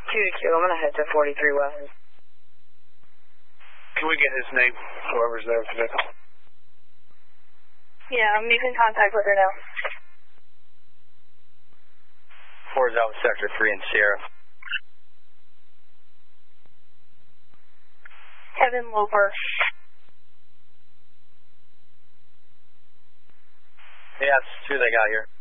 2-2, I'm going to head to 43 West. Can we get his name, whoever's there with the vehicle? Yeah, I'm making contact with her now. 4's out Sector 3 in Sierra. Kevin Loper. Yeah, it's 2 they got here.